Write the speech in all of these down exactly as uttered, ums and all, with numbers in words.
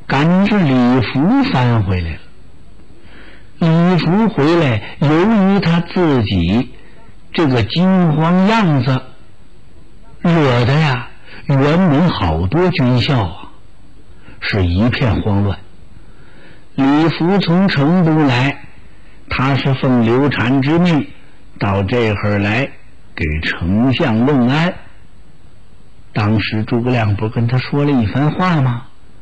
赶着李福返回来了。李福回来，由于他自己这个惊慌样子，惹得呀辕门好多军校啊是一片慌乱。李福从成都来，他是奉刘禅之命到这会来给丞相问安。当时诸葛亮不跟他说了一番话吗？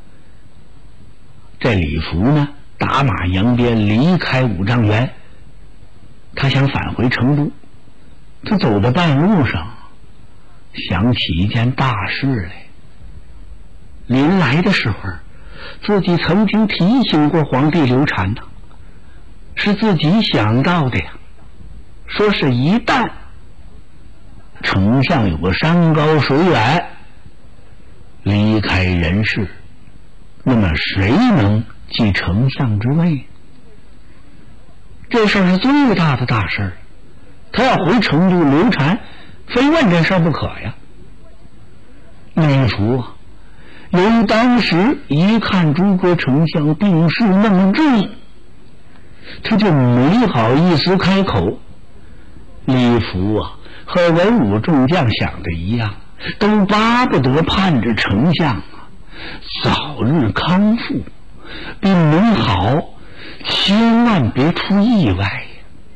这李福呢，打马扬鞭离开五丈原，他想返回成都。他走到半路上，想起一件大事来。临来的时候，自己曾经提醒过皇帝刘禅呢，是自己想到的呀。说是一旦丞相有个山高水远，离开人世，那么谁能继丞相之位？这事儿是最大的大事，他要回成都，刘禅非问这事儿不可呀。李福啊，由于当时一看诸葛丞相病势那么重，他就没好意思开口。李福啊，和文武众将想的一样，都巴不得盼着丞相啊早日康复，病能好，千万别出意外呀。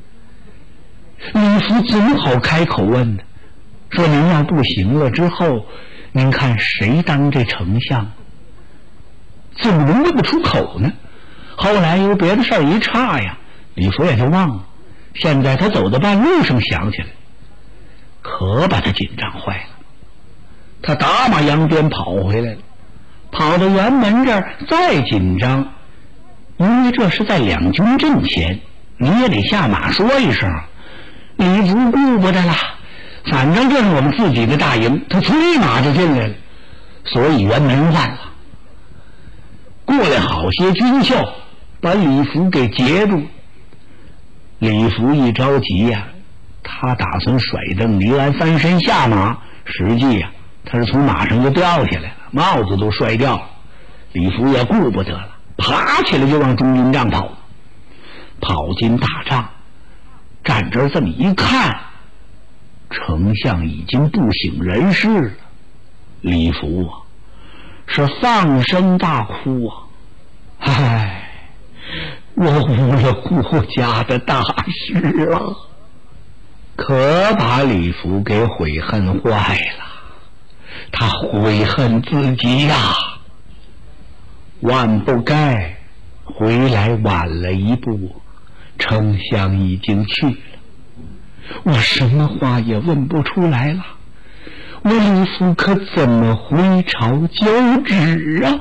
李福怎么好开口问呢？说您要不行了之后，您看谁当这丞相？怎么能问不出口呢？后来有别的事儿一岔呀，李福也就忘了。现在他走到半路上想起来，可把他紧张坏了。他打马扬鞭跑回来了，跑到辕门这儿再紧张，因为这是在两军阵前，你也得下马说一声。李福顾不得了，反正这是我们自己的大营，他催马就进来了，所以辕门乱了。过来好些军校把李福给截住。李福一着急呀、啊，他打算甩蹬离鞍翻身下马，实际呀、啊，他是从马上就掉下来了，帽子都摔掉了。李福也顾不得了，爬起来就往中军帐跑。跑进大帐，站这儿这么一看，丞相已经不省人事了。李福啊，是放声大哭啊！唉，我误了国家的大事啊！可把李福给悔恨坏了，他悔恨自己呀、啊，晚不该回来晚了一步，丞相已经去了，我什么话也问不出来了，我李福可怎么回朝交旨啊？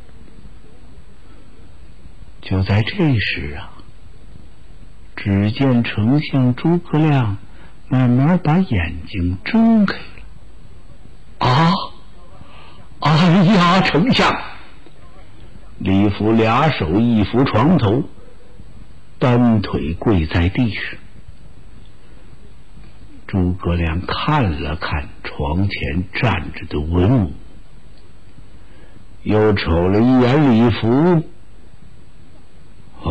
就在这时啊，只见丞相诸葛亮慢慢把眼睛睁开了。啊！哎呀，丞相！李福俩手一扶床头，单腿跪在地上。诸葛亮看了看床前站着的文武，又瞅了一眼李福。哦，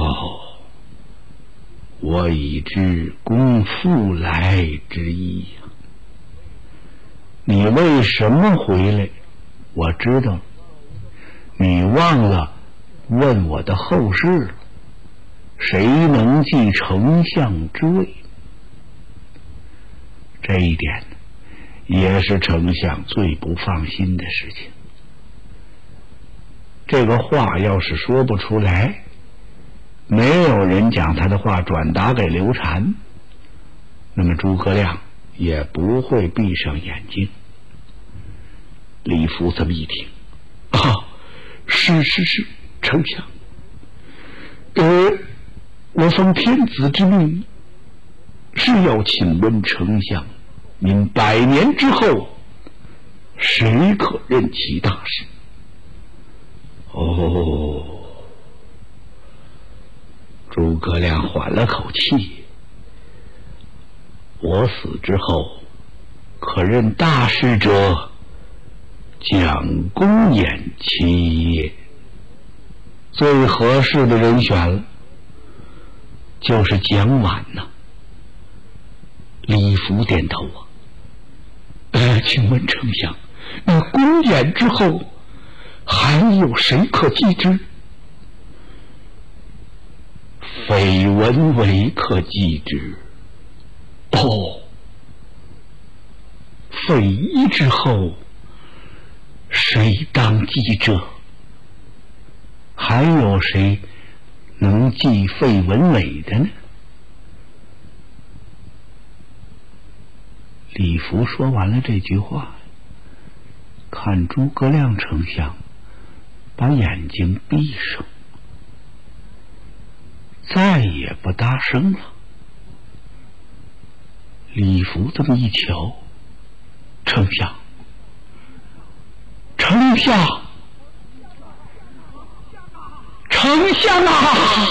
我已知公复来之意呀。你为什么回来？我知道，你忘了问我的后事了。谁能继丞相之位？这一点也是丞相最不放心的事情。这个话要是说不出来，没有人将他的话转达给刘禅，那么诸葛亮也不会闭上眼睛。李福这么一听，啊，是是是，丞相，呃，我奉天子之命，是要请问丞相，您百年之后，谁可任其大事？哦。诸葛亮缓了口气，我死之后，可任大事者，蒋公偃其也。 最合适的人选了，就是蒋琬呐。李福点头啊，呃，请问丞相，那公演之后还有谁可继之？绯闻为可继之。哦，绯夷之后谁当继者？还有谁能继费文伟的呢？李福说完了这句话，看诸葛亮丞相把眼睛闭上，再也不大声了。李福这么一瞧，丞相，丞相，丞相啊！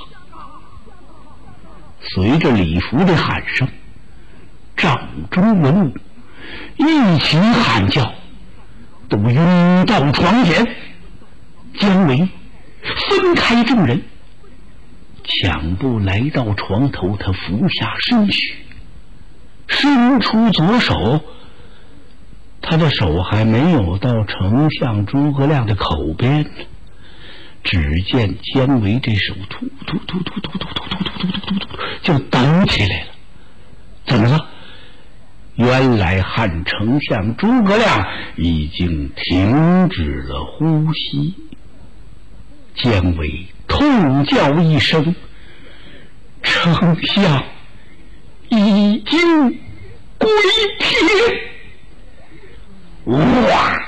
随着李福的喊声，帐中文武一起喊叫，都拥到床前。姜维分开众人，抢步来到床头，他俯下身许，伸出左手，他的手还没有到丞相诸葛亮的口边呢，只见姜维这手突突突突突突突突突突突就抖起来了。怎么了？原来汉丞相诸葛亮已经停止了呼吸。姜维痛叫一声，丞相已经归天。哇！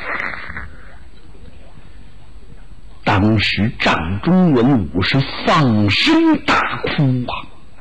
当时帐中文武是放声大哭啊。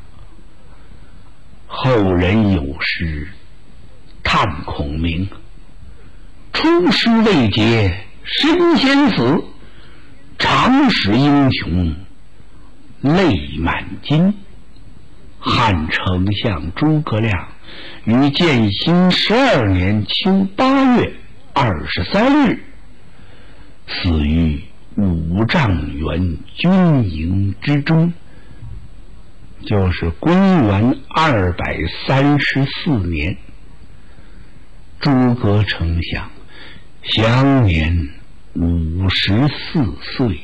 后人有诗叹孔明，出师未捷身先死，长使英雄泪满襟。汉丞相诸葛亮于建兴十二年秋八月二十三日死于五丈原军营之中，就是公元二百三十四年。诸葛丞相享年五十四岁。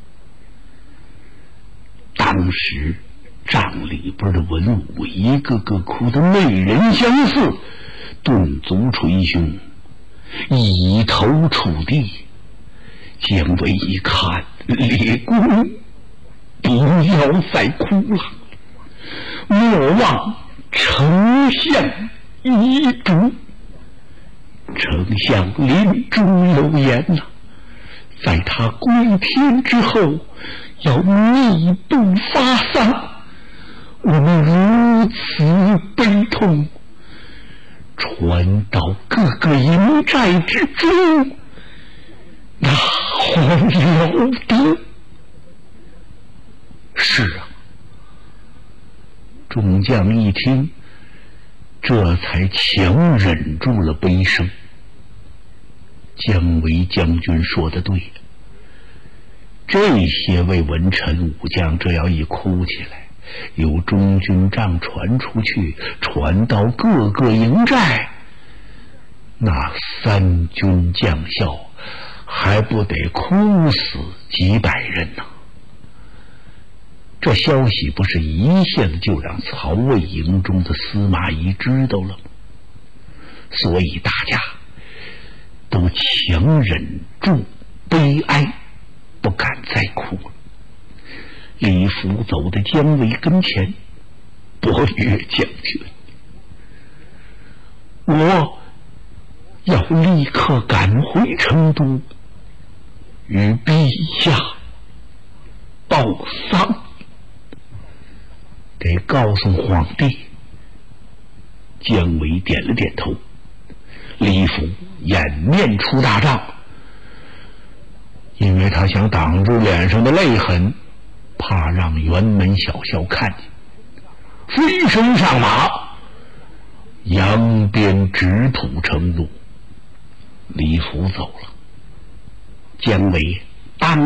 当时帐里边的文武一个个哭得媚人相似，顿足捶胸，以头触地。姜维一看，列公不要再哭了，莫忘丞相遗嘱。丞相临终有言呐、啊，在他归天之后要密不发丧。我们如此悲痛，传到各个营寨之中，那还了得？是啊，众将一听，这才强忍住了悲声。姜维将军说得对，这些位文臣武将这要一哭起来，由中军帐传出去，传到各个营寨，那三军将校还不得哭死几百人呢？这消息不是一下子就让曹魏营中的司马懿知道了吗？所以大家都强忍住悲哀，不敢再哭了。李福走到姜维跟前，伯岳将军，我要立刻赶回成都，与陛下报丧，得告诉皇帝。姜维点了点头。李福掩面出大帐，因为他想挡住脸上的泪痕，怕让辕门小校看见，飞身上马，扬鞭直扑成都。李福走了，姜维当